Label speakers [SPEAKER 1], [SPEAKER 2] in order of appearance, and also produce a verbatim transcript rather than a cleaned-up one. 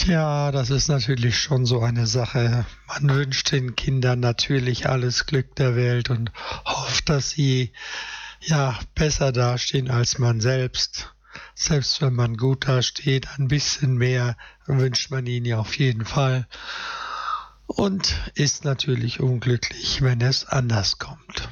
[SPEAKER 1] Tja, das ist natürlich schon so eine Sache. Man wünscht den Kindern natürlich alles Glück der Welt und hofft, dass sie ja besser dastehen als man selbst. Selbst wenn man gut dasteht, ein bisschen mehr wünscht man ihnen ja auf jeden Fall und ist natürlich unglücklich, wenn es anders kommt.